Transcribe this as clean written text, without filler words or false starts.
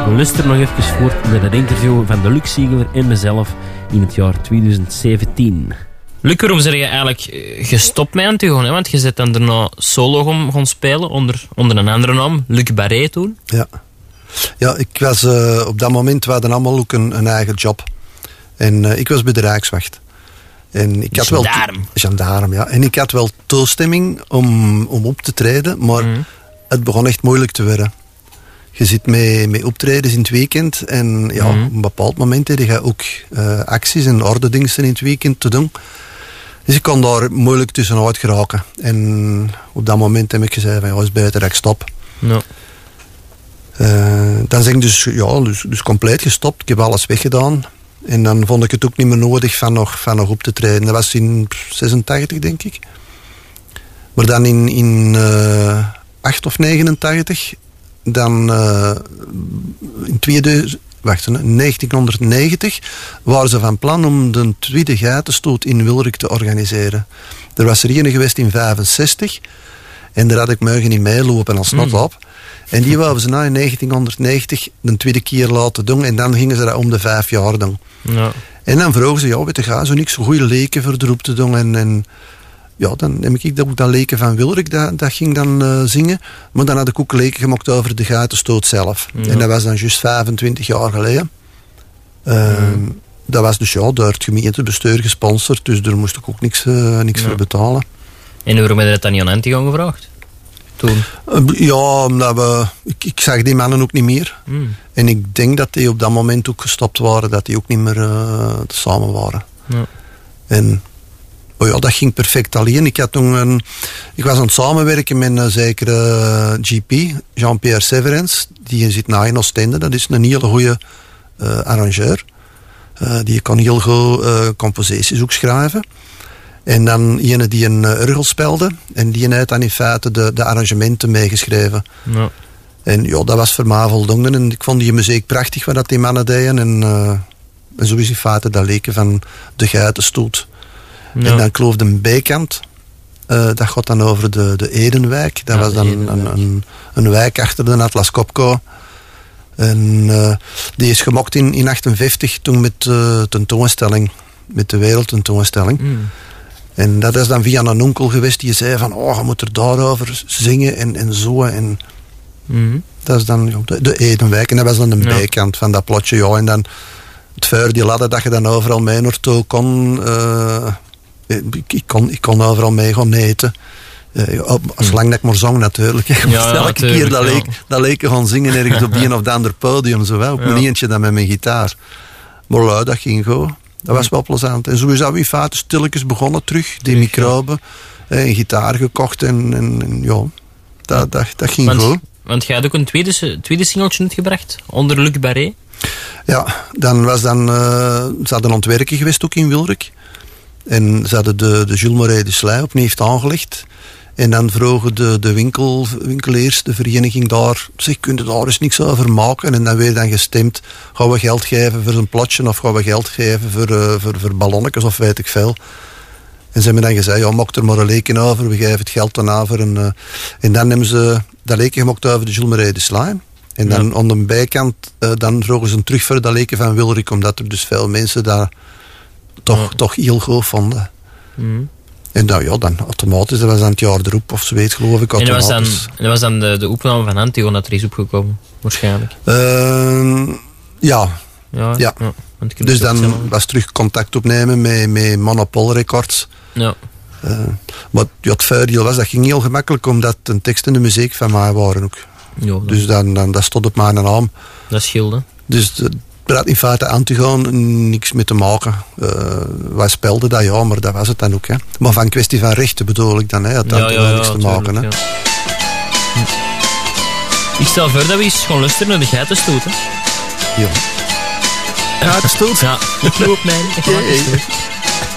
luister nog even voort met het interview van de Luc Ziegler en mezelf in het jaar 2017. Luc, waarom ben je eigenlijk gestopt met Antigone? Hè? Want je bent dan daarna solo gaan spelen onder een andere naam, Luc Barré toen. Ja, ik was op dat moment, we hadden allemaal ook een eigen job. En ik was bij de Rijkswacht. En ik had wel gendarm, ja. En ik had wel toestemming om op te treden, maar het begon echt moeilijk te worden. Je zit met optredens in het weekend en op een bepaald moment heb je ook acties en ordediensten in het weekend te doen. Dus ik kon daar moeilijk tussenuit geraken. En op dat moment heb ik gezegd van is beter dat ik stop. Ja. Dan ben ik dus compleet gestopt. Ik heb alles weggedaan. En dan vond ik het ook niet meer nodig van nog op te treden. Dat was in 86, denk ik. Maar dan in 8 of 89, dan in 1990 waren ze van plan om de tweede geitenstoot in Wilrik te organiseren. Er was er een geweest in 65 en daar had ik mogen niet meelopen als not op. En die wouden ze in 1990 de tweede keer laten doen en dan gingen ze dat om de 5 jaar doen. Ja. En dan vroegen ze, weet je, ga zo niks goede leken voor de roep te doen. En dan heb ik ook dat leken van Wilrik, dat ging dan zingen. Maar dan had ik ook leken gemaakt over de geitenstoot zelf. Ja. En dat was dan juist 25 jaar geleden. Dat was dus door het gemeentebestuur gesponsord, dus daar moest ik ook niks voor betalen. En waarom heb je dat dan niet aan Antigone gevraagd? Toen? Omdat ik zag die mannen ook niet meer. En ik denk dat die op dat moment ook gestopt waren, dat die ook niet meer samen waren. Ja. En dat ging perfect alleen. Ik was aan het samenwerken met een zekere GP, Jean-Pierre Severens. Die zit in Oostende. Dat is een hele goede arrangeur. Die kan heel goed composities ook schrijven. En dan ene die een orgel speelde. En die heeft dan in feite de arrangementen meegeschreven. Ja. En dat was voor mij voldoende. En ik vond die muziek prachtig wat die mannen deden. En zo is in feite dat leken van de geitenstoet. Ja. En dan kloof de bijkant. Dat gaat dan over de Edenwijk. Dat was dan een wijk achter de Atlas Copco. En die is gemokt in 1958 toen met tentoonstelling. Met de wereldtentoonstelling. En dat is dan via een onkel geweest die zei van, je moet er daarover zingen en zo. En dat is dan de Edenwijk. En dat was dan de bijkant van dat plotje. Ja. En dan het vuur, die ladder, dat je dan overal mee naartoe kon. Ik kon overal mee gaan eten. Zolang dat ik maar zong natuurlijk. Elke keer dat leken gaan zingen ergens op die of de ander podium. Zo wel. Op een eentje dan met mijn gitaar. Maar dat ging goed. Dat was wel plezant. En zo is dat in feite stilletjes begonnen terug. Die microben, een gitaar gekocht en dat ging goed. Want jij had ook een tweede singeltje uitgebracht, onder Luc Barré. Ja, dan was ze hadden ontwerken geweest ook in Wilrik. En ze hadden de Jules Moret de Slij opnieuw aangelegd. En dan vroegen de winkeliers, de vereniging daar, kun je daar eens niks over maken? En dan werd dan gestemd, gaan we geld geven voor een plotje of gaan we geld geven voor ballonnetjes of weet ik veel. En ze hebben dan gezegd, maak er maar een leken over, we geven het geld dan over. En dan hebben ze dat leken gemaakt over de Jules Moret de Slime. En dan aan de bijkant, dan vroegen ze terug voor dat leken van Wilrik, omdat er dus veel mensen daar toch heel goed vonden. En dan automatisch, dat was dan het jaar erop of zoiets, geloof ik. En dat was dan de opname van Antigone dat er is opgekomen, waarschijnlijk? Ja. Dus dan was terug contact opnemen met Monopol Records. Ja. Maar het voordeel was, dat ging heel gemakkelijk, omdat de tekst en de muziek van mij waren ook. Ja, dus dat stond op mijn naam. Dat scheelde. Dus er had in feite Antigone niks mee te maken. Wij spelden dat, maar dat was het dan ook. Hè. Maar van kwestie van rechten bedoel ik dan. Hè. Het had niks te maken. Hè. Ik stel voor dat we eens gewoon luisteren naar de geitenstoot. Ja. Geitenstoot? Ja, ik loop mij.